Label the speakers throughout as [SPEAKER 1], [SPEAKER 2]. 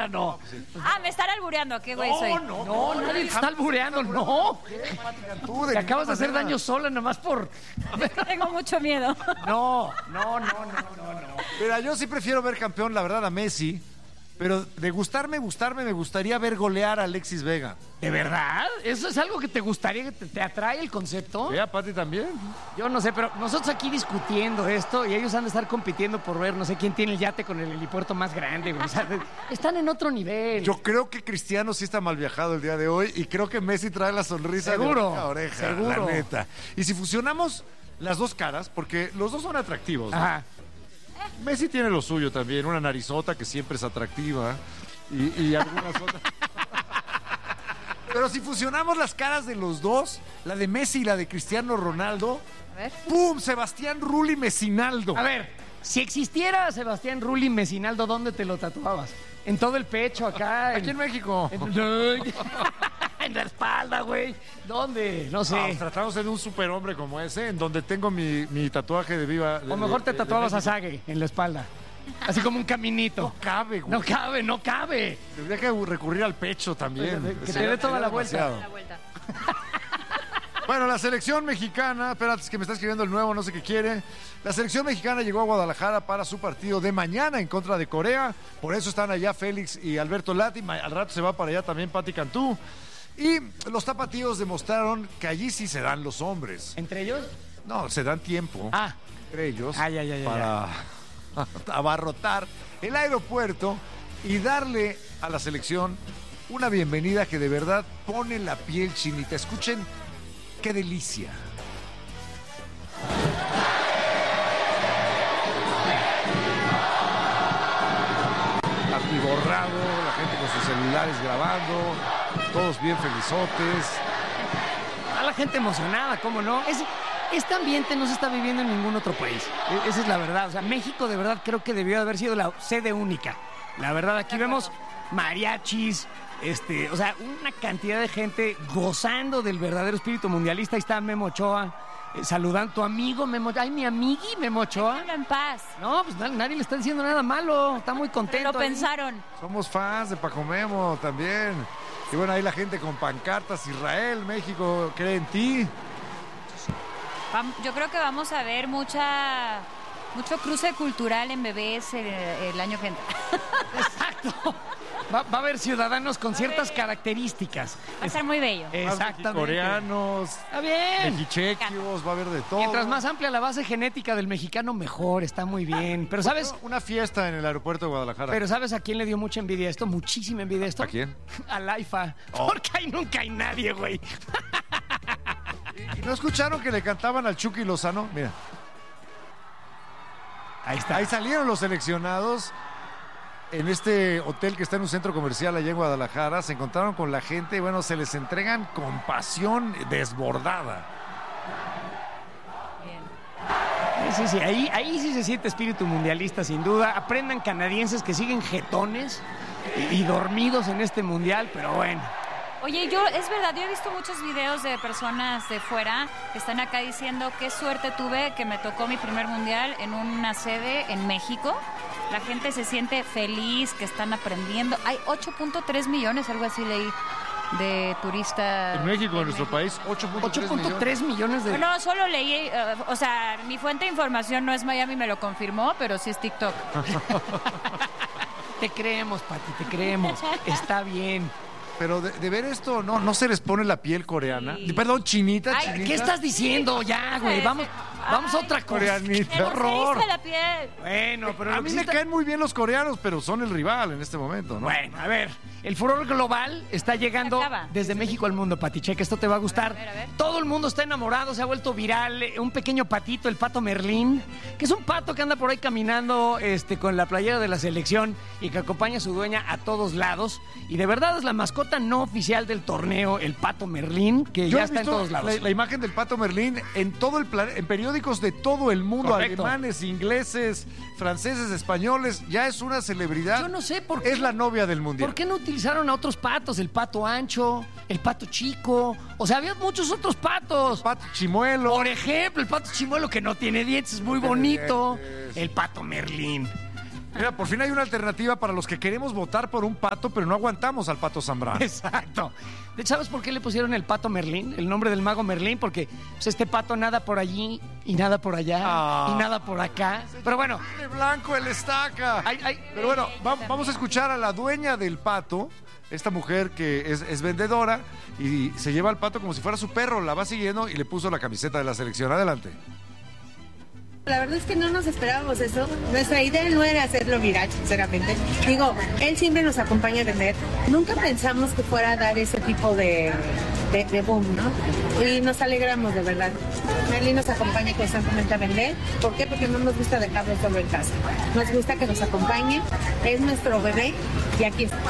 [SPEAKER 1] cara, no.
[SPEAKER 2] Me están albureando. ¿Qué güey soy?
[SPEAKER 1] No, nadie te está albureando, no. Te acabas de hacer daño sola nomás por...
[SPEAKER 2] Tengo mucho miedo.
[SPEAKER 1] No.
[SPEAKER 3] Mira, yo sí prefiero ver campeón, la verdad, a Messi. Pero de gustarme, me gustaría ver golear a Alexis Vega.
[SPEAKER 1] ¿De verdad? ¿Eso es algo que te gustaría, que te atrae el concepto?
[SPEAKER 3] ¿A Pati también?
[SPEAKER 1] Yo no sé, pero nosotros aquí discutiendo esto y ellos han de estar compitiendo por ver no sé quién tiene el yate con el helipuerto más grande. O sea, están en otro nivel.
[SPEAKER 3] Yo creo que Cristiano sí está mal viajado el día de hoy y creo que Messi trae la sonrisa
[SPEAKER 1] Seguro,
[SPEAKER 3] de oreja a oreja,
[SPEAKER 1] seguro.
[SPEAKER 3] la neta. Y si fusionamos las dos caras, porque los dos son atractivos, ¿no?
[SPEAKER 1] Ajá.
[SPEAKER 3] Messi tiene lo suyo también, una narizota que siempre es atractiva y algunas otras. Pero si fusionamos las caras de los dos, la de Messi y la de Cristiano Ronaldo,
[SPEAKER 2] A ver.
[SPEAKER 3] ¡pum! Sebastián Rulli Messinaldo.
[SPEAKER 1] A ver, si existiera Sebastián Rulli Messinaldo, ¿dónde te lo tatuabas? ¿En todo el pecho acá?
[SPEAKER 3] Aquí en México.
[SPEAKER 1] En la espalda, güey. ¿Dónde? No sé.
[SPEAKER 3] No, tratándose de un superhombre como ese, en donde tengo mi tatuaje de viva.
[SPEAKER 1] O mejor te tatuabas a
[SPEAKER 3] México.
[SPEAKER 1] Sague en la espalda. Así como un caminito.
[SPEAKER 3] No cabe, güey.
[SPEAKER 1] No cabe.
[SPEAKER 3] Tendría que recurrir al pecho también.
[SPEAKER 1] Que te dé toda la vuelta.
[SPEAKER 3] Demasiado.
[SPEAKER 2] La vuelta.
[SPEAKER 3] Bueno, la selección mexicana, espérate, es que me está escribiendo el nuevo, no sé qué quiere. La selección mexicana llegó a Guadalajara para su partido de mañana en contra de Corea. Por eso están allá Félix y Alberto Lati. Al rato se va para allá también Pati Cantú. Y los tapatíos demostraron que allí sí se dan los hombres.
[SPEAKER 1] ¿Entre ellos?
[SPEAKER 3] No, se dan tiempo
[SPEAKER 1] Ah.
[SPEAKER 3] entre ellos
[SPEAKER 1] Ya.
[SPEAKER 3] para abarrotar el aeropuerto y darle a la selección una bienvenida que de verdad pone la piel chinita. Escuchen qué delicia. Atiborrado, la gente con sus celulares grabando, todos bien felizotes.
[SPEAKER 1] A la gente emocionada, ¿cómo no? Este ambiente no se está viviendo en ningún otro país. Esa es la verdad. O sea, México de verdad creo que debió haber sido la sede única. La verdad, aquí vemos mariachis, o sea, una cantidad de gente gozando del verdadero espíritu mundialista. Ahí está Memo Ochoa, saludando a tu amigo Memo. Ay, mi amigui Memo Ochoa.
[SPEAKER 2] Déjalo en paz.
[SPEAKER 1] No, pues nadie le está diciendo nada malo. Está muy contento.
[SPEAKER 2] Lo
[SPEAKER 1] ahí.
[SPEAKER 2] pensaron.
[SPEAKER 3] Somos fans de Paco Memo también. Y bueno, ahí la gente con pancartas. Israel, México, cree en ti.
[SPEAKER 2] Yo creo que vamos a ver mucho cruce cultural en bebés el año que entra.
[SPEAKER 1] Exacto. Va a haber ciudadanos con ciertas características.
[SPEAKER 2] Va a ser muy bello.
[SPEAKER 1] Exactamente.
[SPEAKER 3] Coreanos,
[SPEAKER 1] Está bien.
[SPEAKER 3] mexichequios, va a haber de todo.
[SPEAKER 1] Mientras más amplia la base genética del mexicano, mejor. Está muy bien. Pero ¿sabes?
[SPEAKER 3] Una fiesta en el aeropuerto de Guadalajara.
[SPEAKER 1] Pero ¿sabes a quién le dio mucha envidia esto? Muchísima envidia esto.
[SPEAKER 3] ¿A quién?
[SPEAKER 1] Al AIFA.
[SPEAKER 3] Oh.
[SPEAKER 1] Porque ahí nunca hay nadie, güey.
[SPEAKER 3] ¿Y no escucharon que le cantaban al Chucky Lozano? Mira,
[SPEAKER 1] Ahí está.
[SPEAKER 3] ahí salieron los seleccionados en este hotel que está en un centro comercial allá en Guadalajara. Se encontraron con la gente y bueno, se les entregan con pasión desbordada.
[SPEAKER 2] Bien.
[SPEAKER 1] Sí. Ahí sí se siente espíritu mundialista, sin duda. Aprendan canadienses que siguen jetones y dormidos en este mundial, pero bueno.
[SPEAKER 2] Oye, es verdad, yo he visto muchos videos de personas de fuera que están acá diciendo qué suerte tuve que me tocó mi primer mundial en una sede en México. La gente se siente feliz, que están aprendiendo. Hay 8.3 millones, algo así leí, de turistas.
[SPEAKER 3] En México, en nuestro país,
[SPEAKER 1] 8.3 millones de...
[SPEAKER 2] No, solo leí, o sea, mi fuente de información no es Miami, me lo confirmó, pero sí es TikTok.
[SPEAKER 1] Te creemos, Pati, te creemos. Está bien.
[SPEAKER 3] Pero de ver esto, no se les pone la piel coreana.
[SPEAKER 2] Sí.
[SPEAKER 3] Perdón, chinita.
[SPEAKER 2] Ay,
[SPEAKER 1] ¿Qué estás diciendo? Ya, güey. Vamos a otra cosa.
[SPEAKER 3] Coreanita.
[SPEAKER 1] ¡Qué horror!
[SPEAKER 2] la piel.
[SPEAKER 1] Bueno, pero
[SPEAKER 3] A
[SPEAKER 1] lo
[SPEAKER 3] mí
[SPEAKER 1] que
[SPEAKER 3] me
[SPEAKER 1] sí está-
[SPEAKER 3] caen muy bien los coreanos, pero son el rival en este momento, ¿no?
[SPEAKER 1] Bueno, a ver, el furor global está llegando
[SPEAKER 2] Acaba.
[SPEAKER 1] desde México al mundo, Pati. Checa, esto te va a gustar.
[SPEAKER 2] A ver.
[SPEAKER 1] Todo el mundo está enamorado, se ha vuelto viral. Un pequeño patito, el pato Merlín, que es un pato que anda por ahí caminando con la playera de la selección y que acompaña a su dueña a todos lados. Y de verdad es la mascota no oficial del torneo, el pato Merlín, que
[SPEAKER 3] Yo
[SPEAKER 1] ya
[SPEAKER 3] he
[SPEAKER 1] está en
[SPEAKER 3] visto
[SPEAKER 1] todos lados.
[SPEAKER 3] La imagen del pato Merlín en todo el en periódicos de todo el mundo,
[SPEAKER 1] Correcto.
[SPEAKER 3] alemanes, ingleses, franceses, españoles, ya es una celebridad.
[SPEAKER 1] Yo no sé por qué.
[SPEAKER 3] Es la novia del mundial.
[SPEAKER 1] ¿Por qué no utilizaron a otros patos? El pato ancho, el pato chico. O sea, había muchos otros patos.
[SPEAKER 3] Pato chimuelo.
[SPEAKER 1] Por ejemplo, el pato chimuelo que no tiene dientes, es muy bonito. El pato Merlín.
[SPEAKER 3] Mira, por fin hay una alternativa para los que queremos votar por un pato, pero no aguantamos al Pato Zambrano.
[SPEAKER 1] Exacto. De hecho, ¿sabes por qué le pusieron el Pato Merlín? El nombre del mago Merlín, porque pues, este pato nada por allí y nada por allá y nada por acá. Pero bueno.
[SPEAKER 3] De blanco el estaca. Pero bueno, vamos a escuchar a la dueña del pato, esta mujer que es vendedora y se lleva al pato como si fuera su perro, la va siguiendo y le puso la camiseta de la selección. Adelante.
[SPEAKER 4] La verdad es que no nos esperábamos eso. Nuestra idea no era hacerlo viral, sinceramente. Digo, él siempre nos acompaña a vender. Nunca pensamos que fuera a dar ese tipo de boom, ¿no? Y nos alegramos, de verdad. Merlin nos acompaña constantemente a vender. ¿Por qué? Porque no nos gusta dejarlo solo en casa. Nos gusta que nos acompañe. Es nuestro bebé y aquí está.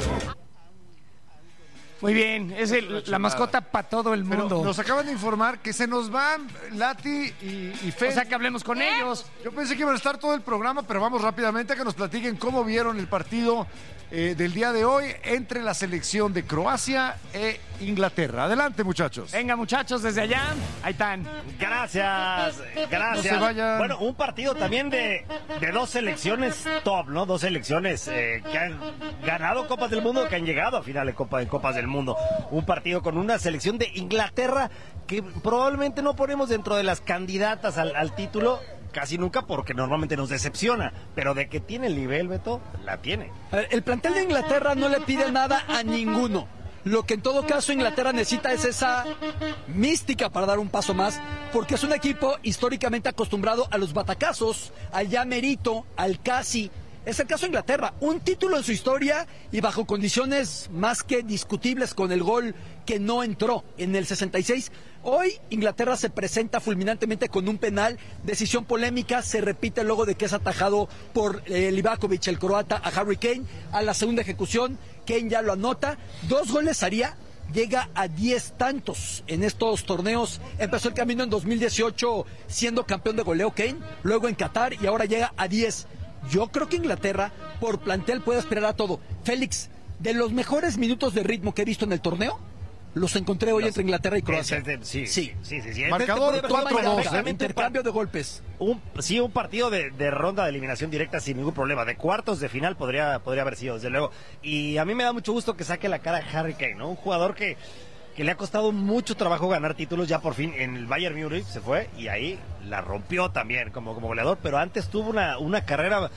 [SPEAKER 1] Muy bien, es la mascota para todo el mundo.
[SPEAKER 3] Pero nos acaban de informar que se nos van Lati y Fe.
[SPEAKER 1] O sea, que hablemos con ellos.
[SPEAKER 3] Yo pensé que iban a estar todo el programa, pero vamos rápidamente a que nos platiquen cómo vieron el partido del día de hoy entre la selección de Croacia e Inglaterra. Adelante, muchachos.
[SPEAKER 1] Venga, muchachos, desde allá, ahí están.
[SPEAKER 5] Gracias.
[SPEAKER 3] No se vayan.
[SPEAKER 5] Bueno, un partido también de dos selecciones top, ¿no? Dos selecciones que han ganado Copas del Mundo, que han llegado a finales de Copas del Mundo. Un partido con una selección de Inglaterra que probablemente no ponemos dentro de las candidatas al título casi nunca, porque normalmente nos decepciona, pero de que tiene el nivel, Beto, la tiene.
[SPEAKER 6] El plantel de Inglaterra no le pide nada a ninguno. Lo que en todo caso Inglaterra necesita es esa mística para dar un paso más, porque es un equipo históricamente acostumbrado a los batacazos, al ya merito, al casi. Es el caso de Inglaterra, un título en su historia y bajo condiciones más que discutibles, con el gol que no entró en el 66. Hoy Inglaterra se presenta fulminantemente con un penal, decisión polémica, se repite luego de que es atajado por Livakovic, el croata, a Harry Kane. A la segunda ejecución, Kane ya lo anota, 2 goles haría. Llega a 10 tantos en estos torneos. Empezó el camino en 2018 siendo campeón de goleo Kane, luego en Qatar y ahora llega a 10. Yo creo que Inglaterra, por plantel, puede aspirar a todo. Félix, de los mejores minutos de ritmo que he visto en el torneo, los encontré hoy entre Inglaterra y Croacia.
[SPEAKER 5] Sí.
[SPEAKER 3] Marcador 4-2.
[SPEAKER 6] Intercambio de golpes.
[SPEAKER 5] Un partido de ronda de eliminación directa sin ningún problema. De cuartos de final podría haber sido, desde luego. Y a mí me da mucho gusto que saque la cara Harry Kane, ¿no? Un jugador que le ha costado mucho trabajo ganar títulos. Ya por fin en el Bayern Múnich se fue y ahí la rompió también como goleador, pero antes tuvo una carrera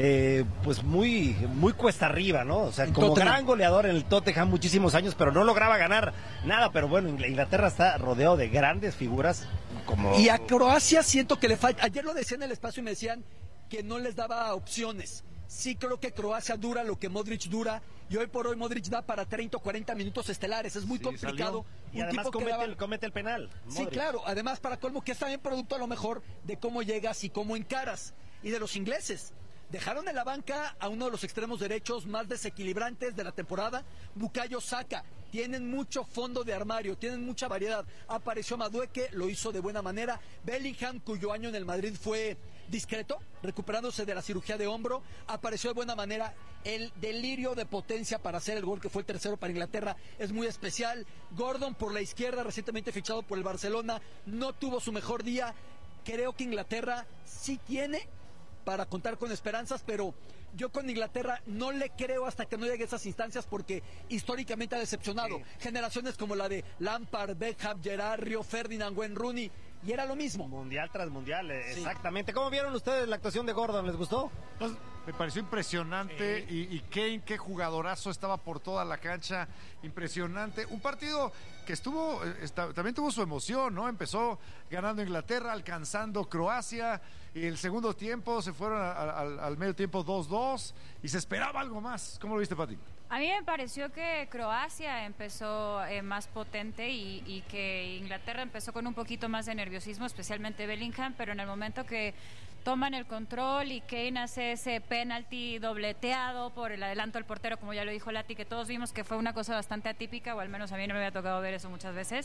[SPEAKER 5] pues muy cuesta arriba, ¿no? O sea, como
[SPEAKER 6] Tottenham.
[SPEAKER 5] gran goleador en el Tottenham muchísimos años, pero no lograba ganar nada. Pero bueno, Inglaterra está rodeado de grandes figuras como...
[SPEAKER 6] Y a Croacia siento que le falta. Ayer lo decía en el espacio y me decían que no les daba opciones. Sí creo que Croacia dura lo que Modric dura, y hoy por hoy Modric da para 30 o 40 minutos estelares. Es muy complicado.
[SPEAKER 5] Y además comete el penal.
[SPEAKER 6] Sí,
[SPEAKER 5] Modric.
[SPEAKER 6] claro. Además, para colmo, que es también producto a lo mejor de cómo llegas y cómo encaras. Y de los ingleses. Dejaron en la banca a uno de los extremos derechos más desequilibrantes de la temporada, Bukayo Saka. Tienen mucho fondo de armario, tienen mucha variedad. Apareció Madueke, lo hizo de buena manera. Bellingham, cuyo año en el Madrid fue discreto, recuperándose de la cirugía de hombro, apareció de buena manera. El delirio de potencia para hacer el gol, que fue el tercero para Inglaterra, es muy especial. Gordon por la izquierda, recientemente fichado por el Barcelona, no tuvo su mejor día. Creo que Inglaterra sí tiene para contar con esperanzas, pero yo con Inglaterra no le creo hasta que no llegue a esas instancias, porque históricamente ha decepcionado. Sí. Generaciones como la de Lampard, Beckham, Gerrard, Rio Ferdinand, Wayne Rooney, y era lo mismo.
[SPEAKER 5] Mundial tras mundial, sí. Exactamente. ¿Cómo vieron ustedes la actuación de Gordon? ¿Les gustó?
[SPEAKER 3] Pues, me pareció impresionante y Kane, qué jugadorazo, estaba por toda la cancha, impresionante. Un partido que también tuvo su emoción, ¿no? Empezó ganando Inglaterra, alcanzando Croacia, y el segundo tiempo se fueron al medio tiempo 2-2 y se esperaba algo más. ¿Cómo lo viste, Pati?
[SPEAKER 2] A mí me pareció que Croacia empezó más potente y que Inglaterra empezó con un poquito más de nerviosismo, especialmente Bellingham, pero en el momento que toman el control y Kane hace ese penalti dobleteado por el adelanto del portero, como ya lo dijo Lati, que todos vimos que fue una cosa bastante atípica, o al menos a mí no me había tocado ver eso muchas veces.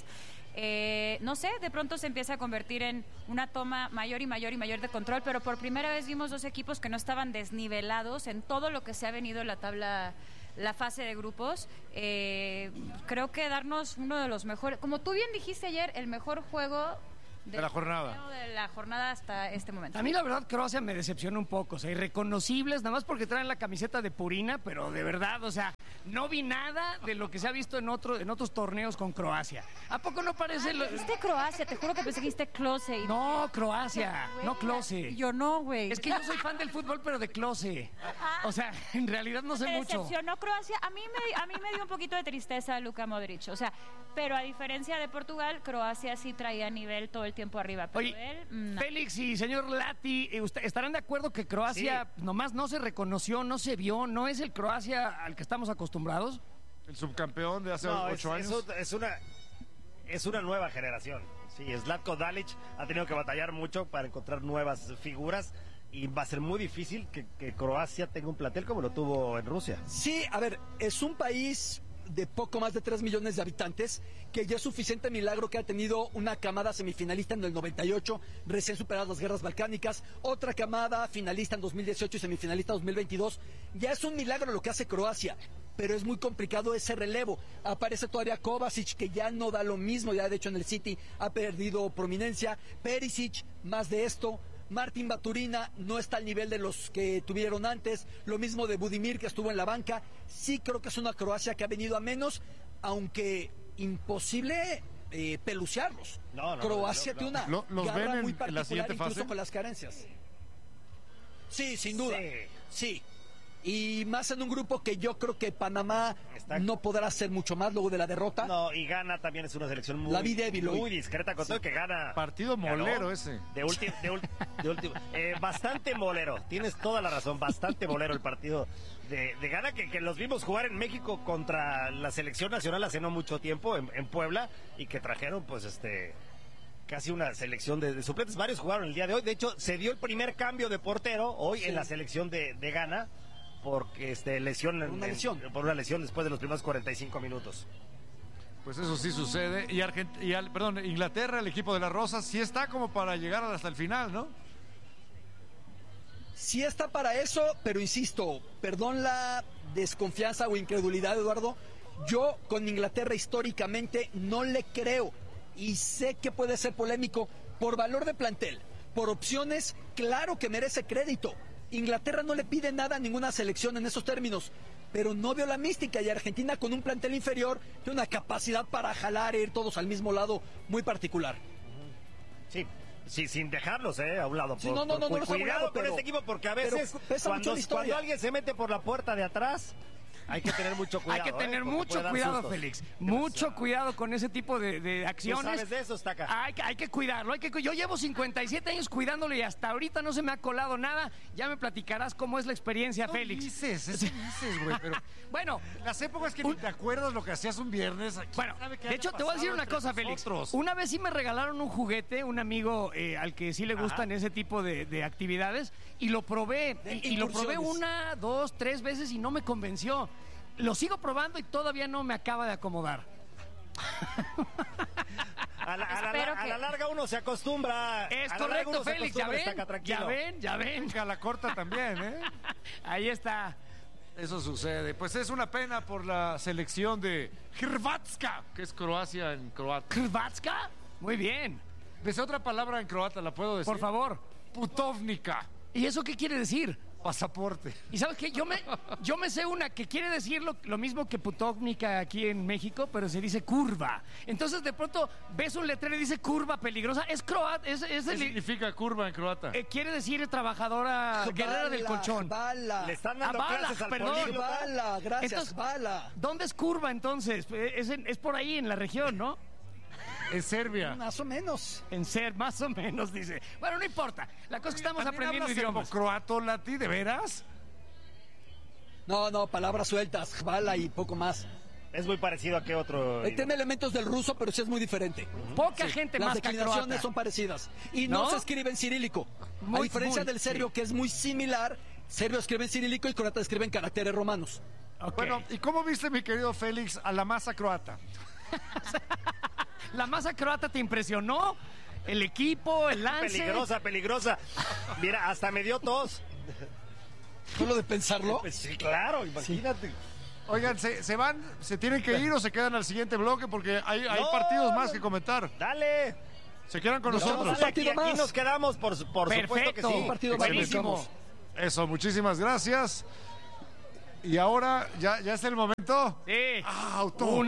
[SPEAKER 2] No sé, de pronto se empieza a convertir en una toma mayor y mayor y mayor de control, pero por primera vez vimos dos equipos que no estaban desnivelados en todo lo que se ha venido en la tabla, la fase de grupos. Creo que darnos uno de los mejores, como tú bien dijiste ayer, el mejor juego
[SPEAKER 3] De la jornada.
[SPEAKER 2] De la jornada hasta este momento.
[SPEAKER 1] A mí la verdad Croacia me decepciona un poco, o sea, irreconocibles, nada más porque traen la camiseta de Purina, pero de verdad, o sea, no vi nada de lo que se ha visto en otros torneos con Croacia. ¿A poco no parece?
[SPEAKER 2] Dijiste Croacia, te juro que pensé que dijiste Klose.
[SPEAKER 1] No, Croacia, no Klose.
[SPEAKER 2] Yo no, güey.
[SPEAKER 1] Es que yo soy fan del fútbol, pero de Klose. O sea, en realidad no sé
[SPEAKER 2] Me
[SPEAKER 1] mucho.
[SPEAKER 2] decepcionó Croacia. A mí me dio un poquito de tristeza Luka Modric. O sea, pero a diferencia de Portugal, Croacia sí traía nivel todo el tiempo arriba. Pero
[SPEAKER 1] Oye,
[SPEAKER 2] él, no.
[SPEAKER 1] Félix y señor Lati, ¿estarán de acuerdo que Croacia nomás no se reconoció, no se vio, no es el Croacia al que estamos acostumbrados?
[SPEAKER 3] El subcampeón de hace
[SPEAKER 5] No,
[SPEAKER 3] 8 años.
[SPEAKER 5] Es una nueva generación. Sí, Zlatko Dalic ha tenido que batallar mucho para encontrar nuevas figuras y va a ser muy difícil que Croacia tenga un plantel como lo tuvo en Rusia.
[SPEAKER 6] Sí, a ver, es un país de poco más de 3 millones de habitantes, que ya es suficiente milagro que ha tenido una camada semifinalista en el 98, recién superadas las guerras balcánicas, otra camada finalista en 2018 y semifinalista en 2022. Ya es un milagro lo que hace Croacia, pero es muy complicado ese relevo. Aparece todavía Kovacic, que ya no da lo mismo, ya de hecho en el City ha perdido prominencia. Perisic, más de esto. Martin Baturina no está al nivel de los que tuvieron antes, lo mismo de Budimir, que estuvo en la banca. Sí creo que es una Croacia que ha venido a menos, aunque imposible pelucearlos. Croacia tiene una
[SPEAKER 3] ¿Los
[SPEAKER 6] garra
[SPEAKER 3] ven
[SPEAKER 6] muy
[SPEAKER 3] en la
[SPEAKER 6] particular,
[SPEAKER 3] siguiente
[SPEAKER 6] incluso
[SPEAKER 3] fase?
[SPEAKER 6] con las carencias. Sí, sin duda. Sí. Y más en un grupo que yo creo que Panamá no podrá hacer mucho más luego de la derrota.
[SPEAKER 5] No, y Ghana también es una selección
[SPEAKER 6] La vi débil hoy.
[SPEAKER 5] muy discreta, con todo que gana.
[SPEAKER 3] Partido molero ese.
[SPEAKER 5] De último. Bastante molero, tienes toda la razón, bastante molero el partido de Ghana, que los vimos jugar en México contra la selección nacional hace no mucho tiempo, en Puebla, y que trajeron pues casi una selección de suplentes. Varios jugaron el día de hoy. De hecho, se dio el primer cambio de portero hoy en la selección de Ghana, porque por una lesión después de los primeros 45 minutos.
[SPEAKER 3] Pues eso sí sucede. Y Inglaterra, el equipo de las Rosas, sí está como para llegar hasta el final, ¿no?
[SPEAKER 6] Sí está para eso, pero insisto, perdón la desconfianza o incredulidad, Eduardo. Yo con Inglaterra históricamente no le creo, y sé que puede ser polémico por valor de plantel, por opciones, claro que merece crédito. Inglaterra no le pide nada a ninguna selección en esos términos, pero no veo la mística, y Argentina con un plantel inferior tiene una capacidad para jalar e ir todos al mismo lado muy particular.
[SPEAKER 5] Sí, sin dejarlos a un lado.
[SPEAKER 6] Sí, cuidado
[SPEAKER 5] con este equipo, porque a veces cuando alguien se mete por la puerta de atrás, hay que tener mucho cuidado.
[SPEAKER 1] Hay que tener mucho cuidado, Félix. Mucho cuidado con ese tipo de acciones.
[SPEAKER 5] ¿Tú sabes de eso, Staca?
[SPEAKER 1] Hay que cuidarlo. Yo llevo 57 años cuidándolo y hasta ahorita no se me ha colado nada. Ya me platicarás cómo es la experiencia, Félix.
[SPEAKER 3] Eso dices, güey, pero...
[SPEAKER 1] Bueno,
[SPEAKER 3] las épocas que ni te acuerdas lo que hacías un viernes.
[SPEAKER 1] Bueno, de hecho, te voy a decir una cosa, Félix. Una vez sí me regalaron un juguete, un amigo al que sí le gustan ese tipo de actividades, y lo probé. Y lo probé 1, 2, 3 veces y no me convenció. Lo sigo probando y todavía no me acaba de acomodar.
[SPEAKER 5] A la larga uno se acostumbra.
[SPEAKER 1] Es correcto, Félix, ya ven.
[SPEAKER 3] A la corta también, ¿eh?
[SPEAKER 1] Ahí está.
[SPEAKER 3] Eso sucede. Pues es una pena por la selección de Hrvatska, que es Croacia en croata.
[SPEAKER 1] ¿Hrvatska? Muy bien.
[SPEAKER 3] Desde otra palabra en croata, ¿la puedo decir?
[SPEAKER 1] Por favor.
[SPEAKER 3] Putovnica.
[SPEAKER 1] ¿Y eso qué quiere decir?
[SPEAKER 3] Pasaporte.
[SPEAKER 1] Y ¿sabes qué? Yo me sé una que quiere decir lo mismo que putovnica aquí en México, pero se dice curva. Entonces de pronto ves un letrero y dice curva peligrosa. Es croata.
[SPEAKER 3] ¿Qué significa curva en croata?
[SPEAKER 1] Quiere decir trabajadora guerrera del colchón.
[SPEAKER 6] Bala.
[SPEAKER 5] Le están dando clases al políglota.
[SPEAKER 6] Bala, gracias,
[SPEAKER 1] entonces,
[SPEAKER 6] bala.
[SPEAKER 1] ¿Dónde es curva entonces? Es por ahí en la región, ¿no?
[SPEAKER 3] En Serbia.
[SPEAKER 6] Más o menos.
[SPEAKER 1] Más o menos, dice. Bueno, no importa. La cosa es que estamos aprendiendo idiomas.
[SPEAKER 3] ¿Croato, Lati? ¿De veras?
[SPEAKER 6] No, palabras sueltas, bala y poco más.
[SPEAKER 5] Es muy parecido a qué otro.
[SPEAKER 6] Tiene elementos del ruso, pero sí es muy diferente.
[SPEAKER 1] Poca gente
[SPEAKER 6] Las
[SPEAKER 1] más que
[SPEAKER 6] declinaciones
[SPEAKER 1] croata.
[SPEAKER 6] son parecidas. Y no se escribe en cirílico. A diferencia del serbio, que es muy similar, serbio escribe en cirílico y croata escribe en caracteres romanos.
[SPEAKER 1] Okay.
[SPEAKER 3] Bueno, ¿y cómo viste, mi querido Félix, a la masa croata?
[SPEAKER 1] ¿La masa croata te impresionó? ¿El equipo, el lance?
[SPEAKER 5] Peligrosa. Mira, hasta me dio tos.
[SPEAKER 6] ¿Solo de pensarlo?
[SPEAKER 5] Pues sí, claro, imagínate.
[SPEAKER 3] Sí. Oigan, ¿se van? ¿Se tienen que ir o se quedan al siguiente bloque? Porque hay partidos más que comentar.
[SPEAKER 5] Dale.
[SPEAKER 3] Se quedan con nosotros.
[SPEAKER 5] Aquí nos quedamos, por supuesto que sí.
[SPEAKER 6] Un partido más.
[SPEAKER 1] Buenísimo.
[SPEAKER 3] Eso, muchísimas gracias. Y ahora, ¿ya es el momento?
[SPEAKER 1] Sí.
[SPEAKER 3] ¡Auto!
[SPEAKER 1] Un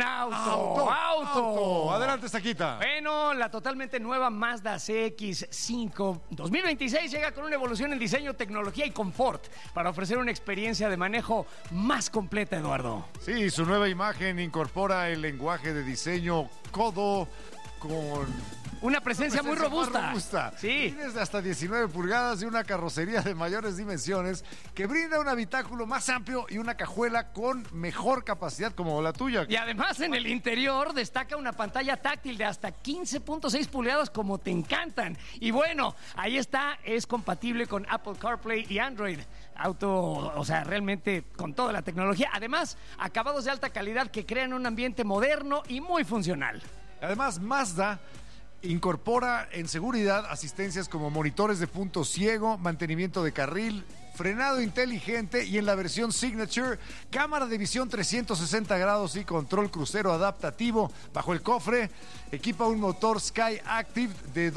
[SPEAKER 1] auto.
[SPEAKER 3] Adelante, Saquita.
[SPEAKER 1] Bueno, la totalmente nueva Mazda CX-5 2026 llega con una evolución en diseño, tecnología y confort para ofrecer una experiencia de manejo más completa, Eduardo.
[SPEAKER 3] Sí, su nueva imagen incorpora el lenguaje de diseño Codo con
[SPEAKER 1] Una presencia muy robusta. Sí.
[SPEAKER 3] Tienes de hasta 19 pulgadas y una carrocería de mayores dimensiones que brinda un habitáculo más amplio y una cajuela con mejor capacidad como la tuya.
[SPEAKER 1] Y además en el interior destaca una pantalla táctil de hasta 15.6 pulgadas como te encantan. Y bueno, ahí está, es compatible con Apple CarPlay y Android Auto, o sea, realmente con toda la tecnología. Además, acabados de alta calidad que crean un ambiente moderno y muy funcional.
[SPEAKER 3] Además, Mazda incorpora en seguridad asistencias como monitores de punto ciego, mantenimiento de carril, frenado inteligente y en la versión Signature, cámara de visión 360 grados y control crucero adaptativo. Bajo el cofre equipa un motor Sky Active de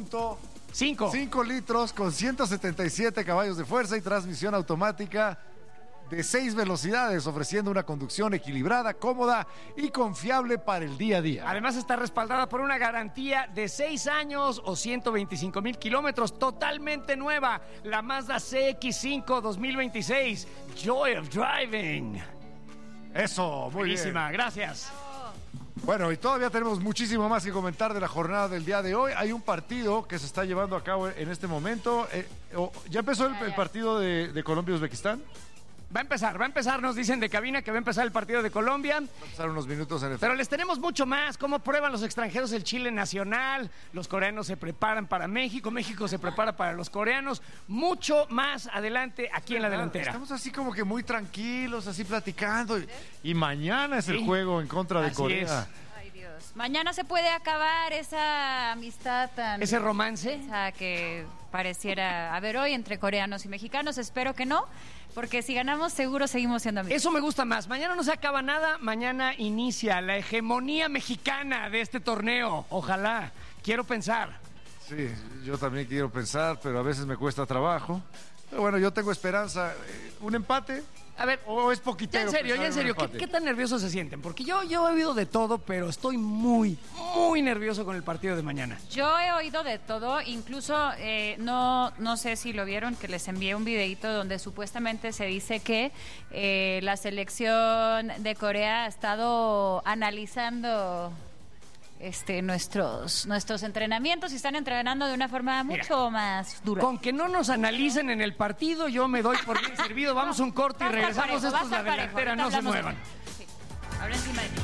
[SPEAKER 3] 2.5 litros con 177 caballos de fuerza y transmisión automática de 6 velocidades, ofreciendo una conducción equilibrada, cómoda y confiable para el día a día.
[SPEAKER 1] Además está respaldada por una garantía de 6 años o 125,000 kilómetros, totalmente nueva, la Mazda CX-5 2026, Joy of Driving.
[SPEAKER 3] Eso, muy
[SPEAKER 1] Buenísima,
[SPEAKER 3] bien.
[SPEAKER 1] gracias.
[SPEAKER 3] Bueno, y todavía tenemos muchísimo más que comentar de la jornada del día de hoy. Hay un partido que se está llevando a cabo en este momento. ¿Ya empezó el partido de Colombia-Uzbekistán?
[SPEAKER 1] Va a empezar, nos dicen de cabina que va a empezar el partido de Colombia.
[SPEAKER 3] Va a pasar unos minutos en el...
[SPEAKER 1] Pero les tenemos mucho más, cómo prueban los extranjeros el chile nacional, los coreanos se preparan para México, México se prepara para los coreanos, mucho más adelante aquí en la delantera.
[SPEAKER 3] Estamos así como que muy tranquilos, así platicando. Y mañana es el juego en contra de
[SPEAKER 1] Así
[SPEAKER 3] Corea.
[SPEAKER 2] Ay, Dios. Mañana se puede acabar esa amistad tan...
[SPEAKER 1] Ese romance.
[SPEAKER 2] Esa que pareciera haber hoy entre coreanos y mexicanos. Espero que no, porque si ganamos seguro seguimos siendo amigos.
[SPEAKER 1] Eso me gusta más. Mañana no se acaba nada, mañana inicia la hegemonía mexicana de este torneo. Ojalá, quiero pensar.
[SPEAKER 3] Sí, yo también quiero pensar, pero a veces me cuesta trabajo. Pero bueno, yo tengo esperanza. ¿Un empate?
[SPEAKER 1] A ver,
[SPEAKER 3] ¿O es poquitero?
[SPEAKER 1] ya en serio, ¿qué tan nerviosos se sienten? Porque yo he oído de todo, pero estoy muy nervioso con el partido de mañana.
[SPEAKER 2] Yo he oído de todo, incluso no sé si lo vieron, que les envié un videito donde supuestamente se dice que la selección de Corea ha estado analizando nuestros entrenamientos y están entrenando de una forma mucho más dura.
[SPEAKER 1] Con que no nos analicen en el partido, yo me doy por bien servido. Vamos a un corte y regresamos. Esto es la delantera, no se muevan.
[SPEAKER 2] Sí. Habla encima de ti.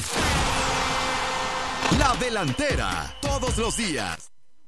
[SPEAKER 7] La delantera, todos los días.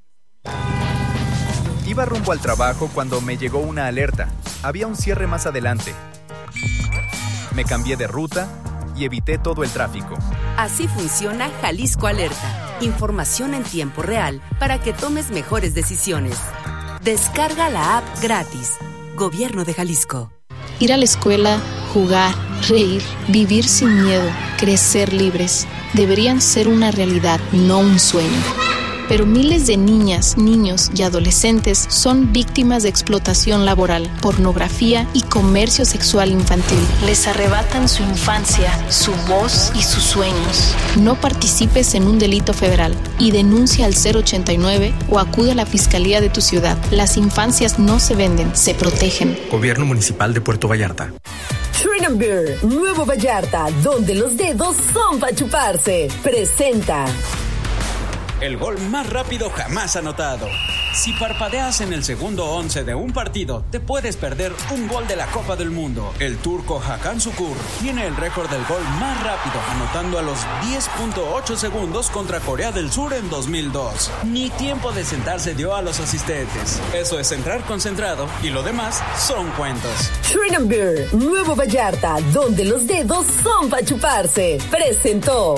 [SPEAKER 8] Iba rumbo al trabajo cuando me llegó una alerta. Había un cierre más adelante. Me cambié de ruta y evité todo el tráfico.
[SPEAKER 9] Así funciona Jalisco Alerta. Información en tiempo real para que tomes mejores decisiones. Descarga la app gratis. Gobierno de Jalisco.
[SPEAKER 10] Ir a la escuela, jugar, reír, vivir sin miedo, crecer libres, deberían ser una realidad, no un sueño. Pero miles de niñas, niños y adolescentes son víctimas de explotación laboral, pornografía y comercio sexual infantil. Les arrebatan su infancia, su voz y sus sueños. No participes en un delito federal y denuncia al 089 o acude a la fiscalía de tu ciudad. Las infancias no se venden, se protegen.
[SPEAKER 11] Gobierno Municipal de Puerto Vallarta.
[SPEAKER 12] Freedom Beer, Nuevo Vallarta, donde los dedos son para chuparse. Presenta.
[SPEAKER 13] El gol más rápido jamás anotado. Si parpadeas en el segundo 11 de un partido, te puedes perder un gol de la Copa del Mundo. El turco Hakan Şükür tiene el récord del gol más rápido, anotando a los 10.8 segundos contra Corea del Sur en 2002. Ni tiempo de sentarse dio a los asistentes. Eso es entrar concentrado y lo demás son cuentos.
[SPEAKER 12] Freedom Beer, Nuevo Vallarta, donde los dedos son para chuparse. Presentó.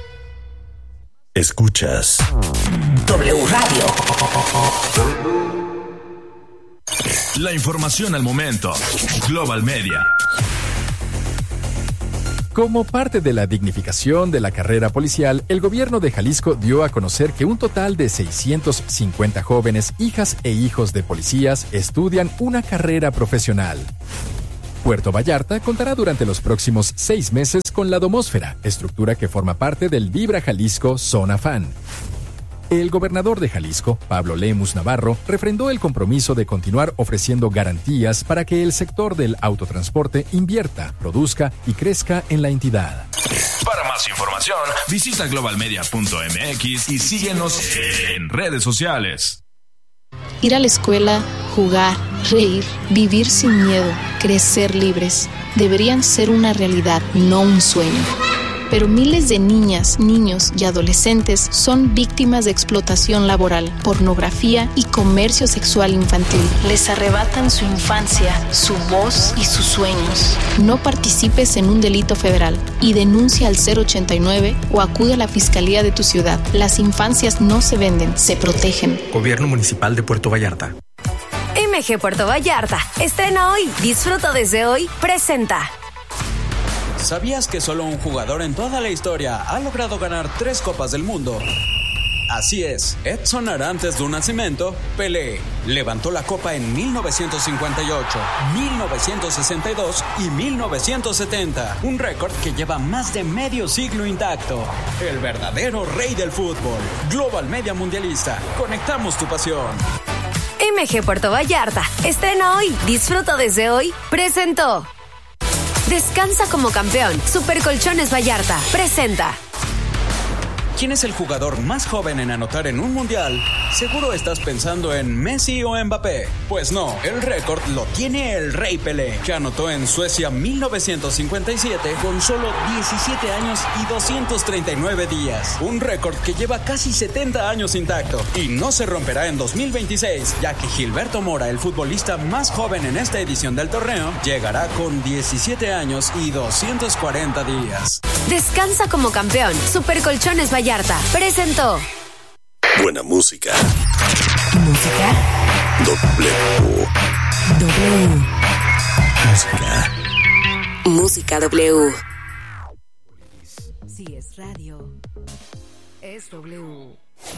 [SPEAKER 7] Escuchas
[SPEAKER 12] W Radio.
[SPEAKER 7] La información al momento. Global Media.
[SPEAKER 14] Como parte de la dignificación de la carrera policial, el gobierno de Jalisco dio a conocer que un total de 650 jóvenes, hijas e hijos de policías, estudian una carrera profesional. Puerto Vallarta contará durante los próximos 6 meses con la Domósfera, estructura que forma parte del Vibra Jalisco Zona Fan. El gobernador de Jalisco, Pablo Lemus Navarro, refrendó el compromiso de continuar ofreciendo garantías para que el sector del autotransporte invierta, produzca y crezca en la entidad.
[SPEAKER 15] Para más información, visita globalmedia.mx y síguenos en redes sociales.
[SPEAKER 10] Ir a la escuela, jugar, reír, vivir sin miedo, crecer libres, deberían ser una realidad, no un sueño. Pero miles de niñas, niños y adolescentes son víctimas de explotación laboral, pornografía y comercio sexual infantil. Les arrebatan su infancia, su voz y sus sueños. No participes en un delito federal y denuncia al 089 o acude a la fiscalía de tu ciudad. Las infancias no se venden, se protegen.
[SPEAKER 11] Gobierno Municipal de Puerto Vallarta.
[SPEAKER 12] MG Puerto Vallarta. Estrena hoy. Disfruta desde hoy. Presenta.
[SPEAKER 13] ¿Sabías que solo un jugador en toda la historia ha logrado ganar 3 Copas del Mundo? Así es, Edson Arantes do Nascimento, Pelé, levantó la copa en 1958, 1962 y 1970, un récord que lleva más de medio siglo intacto. El verdadero rey del fútbol. Global Media Mundialista, conectamos tu pasión.
[SPEAKER 12] MG Puerto Vallarta. Estrena hoy. Disfruta desde hoy. Presentó. Descansa como campeón. Supercolchones Vallarta presenta.
[SPEAKER 13] ¿Quién es el jugador más joven en anotar en un mundial? Seguro estás pensando en Messi o Mbappé. Pues no, el récord lo tiene el Rey Pelé, que anotó en Suecia 1957 con solo 17 años y 239 días. Un récord que lleva casi 70 años intacto y no se romperá en 2026, ya que Gilberto Mora, el futbolista más joven en esta edición del torneo, llegará con 17 años y 240 días.
[SPEAKER 12] Descansa como campeón. Supercolchones Vallarta presentó.
[SPEAKER 7] Buena música.
[SPEAKER 12] Música.
[SPEAKER 7] W. Música.
[SPEAKER 12] Música W. Si es radio, es W.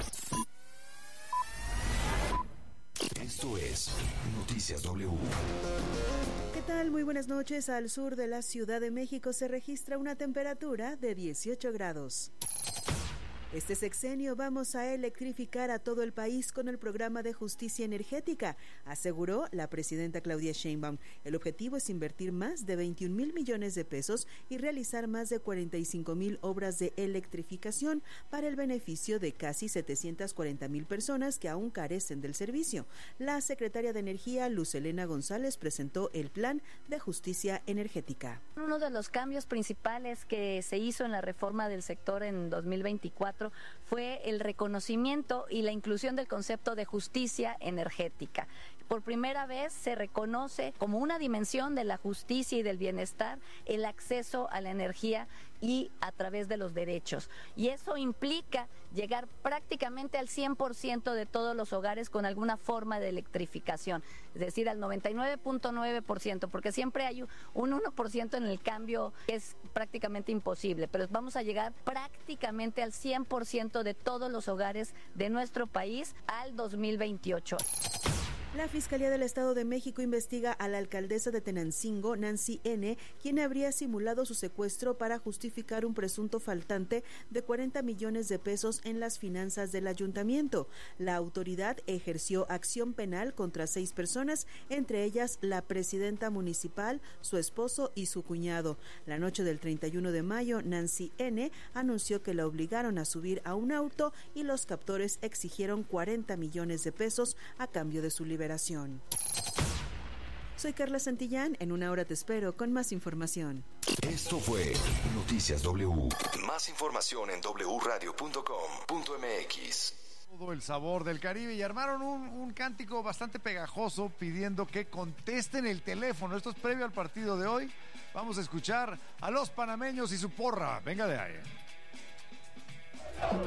[SPEAKER 7] Esto es Noticias W.
[SPEAKER 16] ¿Qué tal? Muy buenas noches. Al sur de la Ciudad de México se registra una temperatura de 18 grados. Este sexenio vamos a electrificar a todo el país con el programa de justicia energética, aseguró la presidenta Claudia Sheinbaum. El objetivo es invertir más de 21,000 millones de pesos y realizar más de 45,000 obras de electrificación para el beneficio de casi 740,000 personas que aún carecen del servicio. La secretaria de Energía, Luz Helena González, presentó el plan de justicia energética.
[SPEAKER 17] Uno de los cambios principales que se hizo en la reforma del sector en 2024 fue el reconocimiento y la inclusión del concepto de justicia energética. Por primera vez se reconoce como una dimensión de la justicia y del bienestar el acceso a la energía y a través de los derechos. Y eso implica llegar prácticamente al 100% de todos los hogares con alguna forma de electrificación, es decir, al 99.9%, porque siempre hay un 1% en el cambio que es prácticamente imposible, pero vamos a llegar prácticamente al 100% de todos los hogares de nuestro país al 2028.
[SPEAKER 16] La Fiscalía del Estado de México investiga a la alcaldesa de Tenancingo, Nancy N., quien habría simulado su secuestro para justificar un presunto faltante de 40 millones de pesos en las finanzas del ayuntamiento. La autoridad ejerció acción penal contra 6 personas, entre ellas la presidenta municipal, su esposo y su cuñado. La noche del 31 de mayo, Nancy N. anunció que la obligaron a subir a un auto y los captores exigieron 40 millones de pesos a cambio de su liberación. Soy Carla Santillán, en una hora te espero con más información.
[SPEAKER 7] Esto fue Noticias W. Más información en wradio.com.mx.
[SPEAKER 3] Todo el sabor del Caribe y armaron un cántico bastante pegajoso pidiendo que contesten el teléfono. Esto es previo al partido de hoy. Vamos a escuchar a los panameños y su porra. Venga de ahí.